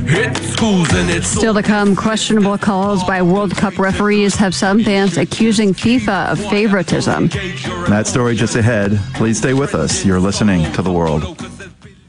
Still to come, questionable calls by World Cup referees have some fans accusing FIFA of favoritism. That story just ahead. Please stay with us. You're listening to The World.